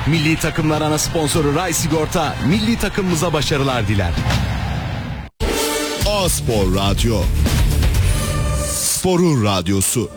Milli takımlar ana sponsoru Ray Sigorta milli takımımıza başarılar diler. A-Spor Radyo, sporun radyosu.